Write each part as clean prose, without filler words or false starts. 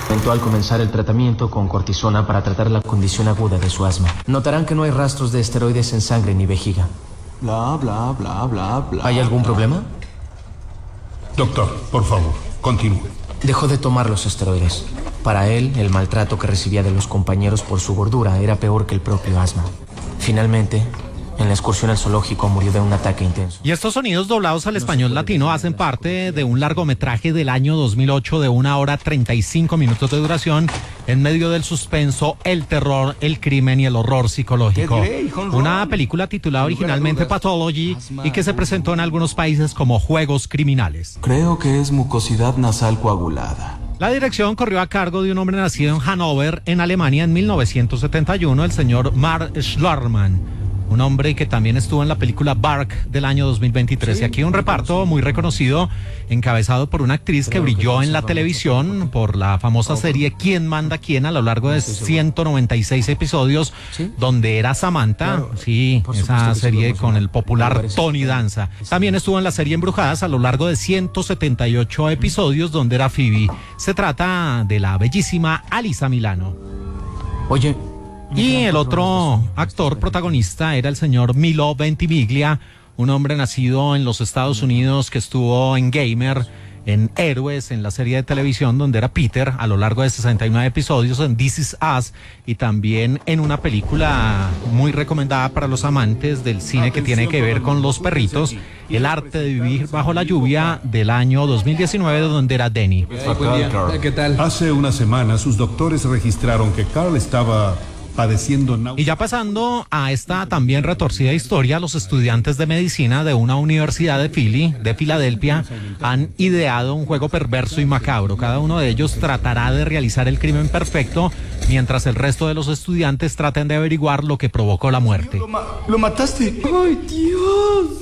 Al comenzar el tratamiento con cortisona para tratar la condición aguda de su asma. Notarán que no hay rastros de esteroides en sangre ni vejiga. Bla, bla, bla, bla, bla. ¿Hay algún problema? Doctor, por favor, continúe. Dejó de tomar los esteroides. Para él, el maltrato que recibía de los compañeros por su gordura era peor que el propio asma. Finalmente, en la excursión al zoológico murió de un ataque intenso. Y estos sonidos doblados al español latino hacen parte de un largometraje del año 2008 de 1 hora 35 minutos de duración en medio del suspenso, el terror, el crimen y el horror psicológico. Una película titulada originalmente Pathology y que se presentó en algunos países como Juegos Criminales. Creo que es mucosidad nasal coagulada. La dirección corrió a cargo de un hombre nacido en Hannover, en Alemania, en 1971, el señor Mark Schlarman. Un hombre que también estuvo en la película Bark del año 2023. Sí, y aquí un reparto muy reconocido, encabezado por una actriz que brilló en la televisión por la famosa serie ¿Quién manda quién? A lo largo de 196 episodios, donde era Samantha, sí, esa serie con el popular Tony Danza. También estuvo en la serie Embrujadas a lo largo de 178 episodios, donde era Phoebe. Se trata de la bellísima Alyssa Milano. Oye, y el otro actor protagonista era el señor Milo Ventimiglia, un hombre nacido en los Estados Unidos que estuvo en Gamer, en Héroes, en la serie de televisión donde era Peter a lo largo de 69 episodios, en This Is Us y también en una película muy recomendada para los amantes del cine que tiene que ver con los perritos, El arte de vivir bajo la lluvia del año 2019 donde era Denny. ¿Qué tal? Hace una semana sus doctores registraron que Carl estaba padeciendo náuseas. Y ya pasando a esta también retorcida historia, los estudiantes de medicina de una universidad de Filadelfia, han ideado un juego perverso y macabro. Cada uno de ellos tratará de realizar el crimen perfecto, mientras el resto de los estudiantes traten de averiguar lo que provocó la muerte. Lo mataste. ¡Ay, Dios!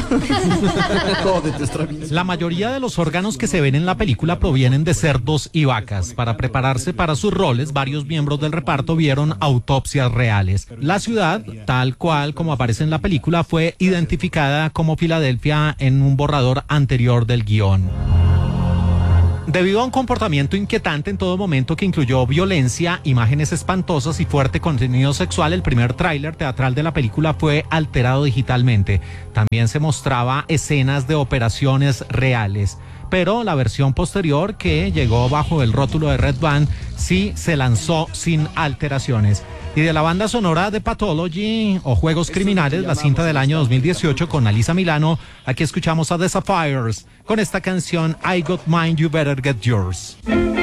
La mayoría de los órganos que se ven en la película provienen de cerdos y vacas. Para prepararse para sus roles, varios miembros del reparto vieron autopsias reales. La ciudad, tal cual como aparece en la película, fue identificada como Filadelfia en un borrador anterior del guión. Debido a un comportamiento inquietante en todo momento que incluyó violencia, imágenes espantosas y fuerte contenido sexual, el primer tráiler teatral de la película fue alterado digitalmente. También se mostraba escenas de operaciones reales. Pero la versión posterior, que llegó bajo el rótulo de Red Band, sí se lanzó sin alteraciones. Y de la banda sonora de Pathology o Juegos Criminales, la cinta del año 2018 con Alyssa Milano, aquí escuchamos a The Sapphires con esta canción I Got Mine, You Better Get Yours.